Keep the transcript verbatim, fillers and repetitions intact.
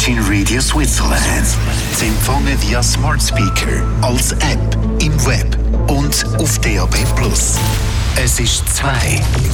Virgin Radio Switzerland. Sie empfangen via Smart Speaker, als App, im Web und auf D A B plus. Es ist zwei